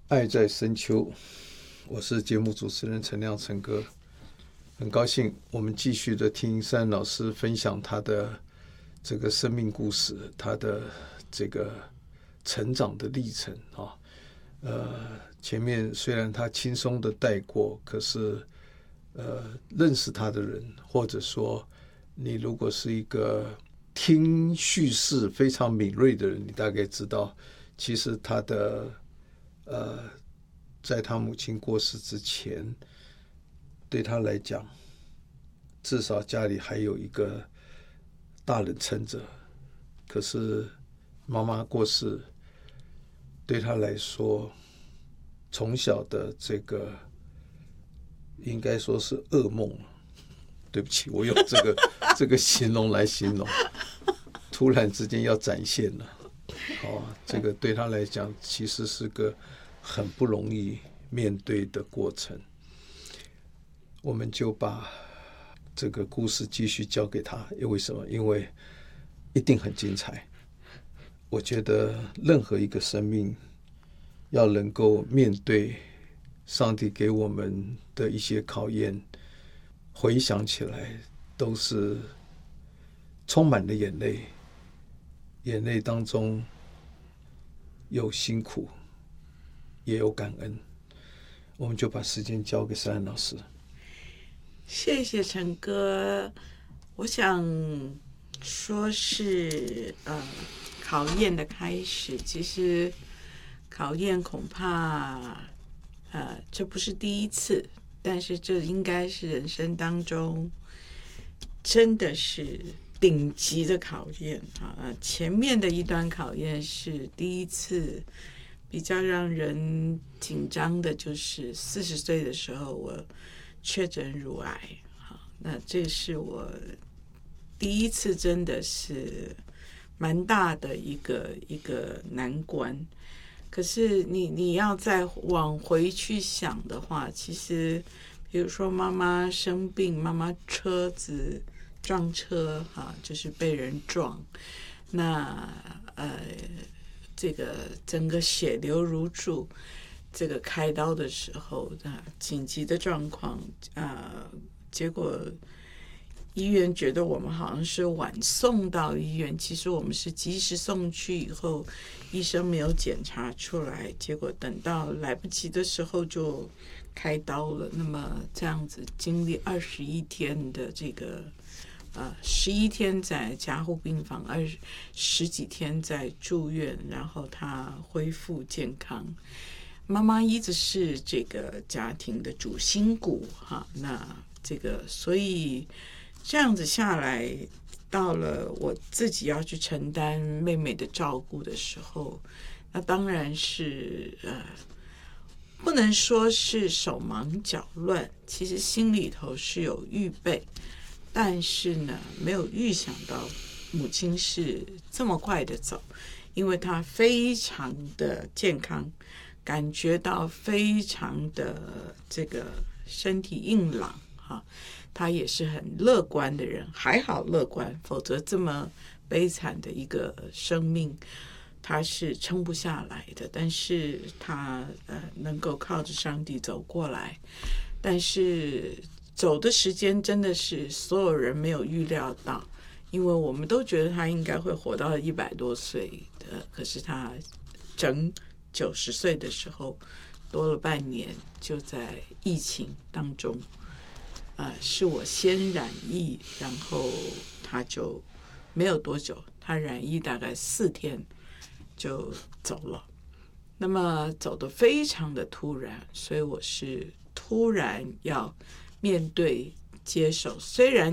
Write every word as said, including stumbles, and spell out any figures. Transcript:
爱在深秋，我是节目主持人陈亮陈哥，很高兴我们继续的听山老师分享他的这个生命故事，他的这个成长的历程啊。呃，前面虽然他轻松的带过，可是呃，认识他的人，或者说你如果是一个听叙事非常敏锐的人，你大概知道，其实他的呃，在他母亲过世之前，对他来讲，至少家里还有一个大人撑着。可是妈妈过世，对他来说，从小的这个应该说是噩梦。对不起，我用这个这个形容来形容，突然之间要展现了。哦，这个对他来讲其实是个很不容易面对的过程。我们就把这个故事继续交给他，因为什么？因为一定很精彩。我觉得任何一个生命要能够面对上帝给我们的一些考验，回想起来都是充满了眼泪，眼泪当中有辛苦，也有感恩。我们就把时间交给思安老师。 谢谢陈哥。我想说是呃考验的开始，其实考验恐怕呃这不是第一次，但是这应该是人生当中真的是顶级的考验啊！前面的一段考验是第一次比较让人紧张的，就是四十岁的时候我确诊乳癌，那这是我第一次真的是蛮大的一个一个难关。可是你你要再往回去想的话，其实比如说妈妈生病，妈妈车子撞车哈，就是被人撞，那呃这个整个血流如注，这个开刀的时候啊，紧急的状况啊，结果医院觉得我们好像是晚送到医院，其实我们是及时送去以后，医生没有检查出来，结果等到来不及的时候就开刀了。那么这样子经历二十一天的这个呃，十一天在加护病房，二十几天在住院，然后他恢复健康。妈妈一直是这个家庭的主心骨哈，那这个所以这样子下来，到了我自己要去承担妹妹的照顾的时候，那当然是呃，不能说是手忙脚乱，其实心里头是有预备。但是呢，没有预想到母亲是这么快的走，因为她非常的健康，感觉到非常的这个身体硬朗哈，她也是很乐观的人，还好乐观，否则这么悲惨的一个生命，她是撑不下来的。但是她呃能够靠着上帝走过来，但是走的时间真的是所有人没有预料到，因为我们都觉得他应该会活到一百多岁的，可是他整九十岁的时候多了半年，就在疫情当中，呃，是我先染疫，然后他就没有多久，他染疫大概四天就走了。那么走得非常的突然，所以我是突然要面对接受，虽然